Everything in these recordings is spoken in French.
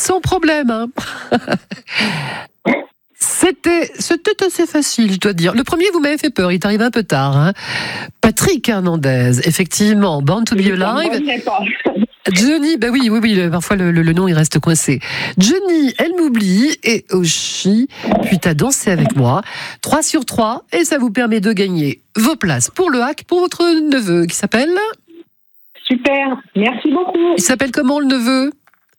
sans problème. Hein. C'était assez facile, je dois dire. Le premier, vous m'avez fait peur, il est arrivé un peu tard. Hein. Patrick Hernandez, effectivement, Born to be Alive. Johnny, bah oui, parfois le nom il reste coincé. Johnny, elle m'oublie, et Oshi, puis t'as dansé avec moi. 3 sur 3, et ça vous permet de gagner vos places pour le hack pour votre neveu qui s'appelle. Super, merci beaucoup. Il s'appelle comment le neveu?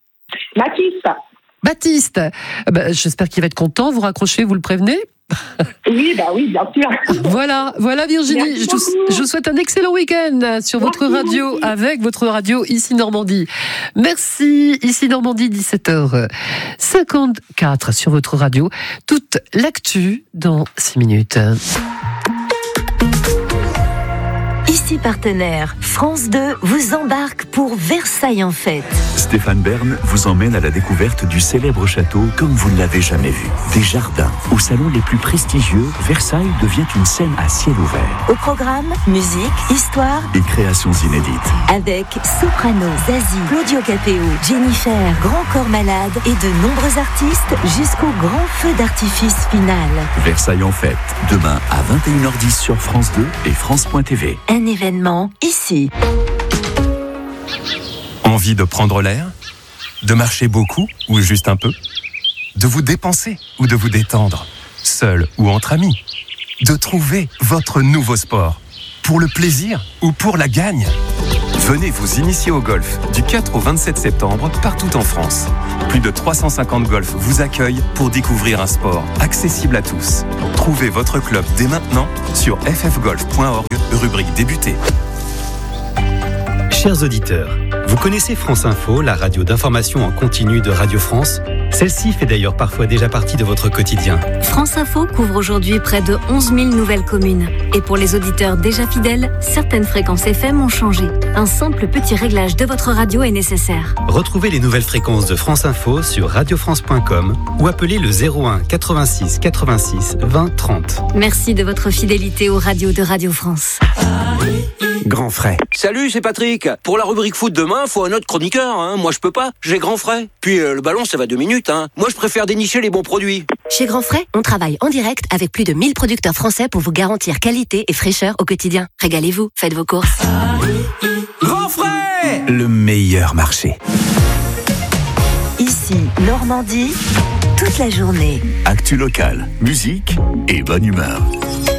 Baptiste. J'espère qu'il va être content. Vous raccrochez, vous le prévenez? Oui, bien sûr. Voilà Virginie. Je vous souhaite un excellent week-end sur votre radio, avec votre radio Ici Normandie. Merci. Ici Normandie, 17h54 sur votre radio. Toute l'actu dans 6 minutes. Ici partenaire, France 2 vous embarque pour Versailles en fête. Stéphane Bern vous emmène à la découverte du célèbre château comme vous ne l'avez jamais vu. Des jardins, aux salons les plus prestigieux, Versailles devient une scène à ciel ouvert. Au programme, musique, histoire et créations inédites. Avec Soprano, Zazie, Claudio Capéo, Jennifer, Grand Corps Malade et de nombreux artistes jusqu'au grand feu d'artifice final. Versailles en fête, demain à 21h10 sur France 2 et France.tv. Un événement ici. Envie de prendre l'air? De marcher beaucoup ou juste un peu? De vous dépenser ou de vous détendre? Seul ou entre amis? De trouver votre nouveau sport? Pour le plaisir ou pour la gagne? Venez vous initier au golf du 4 au 27 septembre partout en France. Plus de 350 golfs vous accueillent pour découvrir un sport accessible à tous. Trouvez votre club dès maintenant sur ffgolf.org, rubrique débuter. Chers auditeurs, vous connaissez France Info, la radio d'information en continu de Radio France? Celle-ci fait d'ailleurs parfois déjà partie de votre quotidien. France Info couvre aujourd'hui près de 11 000 nouvelles communes. Et pour les auditeurs déjà fidèles, certaines fréquences FM ont changé. Un simple petit réglage de votre radio est nécessaire. Retrouvez les nouvelles fréquences de France Info sur radiofrance.com ou appelez le 01 86 86 20 30. Merci de votre fidélité aux radios de Radio France. Grand frais. Salut, c'est Patrick. Pour la rubrique foot demain, faut un autre chroniqueur. Moi, je peux pas. J'ai Grand frais. Puis le ballon, ça va 2 minutes. Moi, je préfère dénicher les bons produits. Chez Grand frais, on travaille en direct avec plus de 1000 producteurs français pour vous garantir qualité et fraîcheur au quotidien. Régalez-vous, faites vos courses. Grand frais, le meilleur marché. Ici, Normandie, toute la journée. Actu locale, musique et bonne humeur.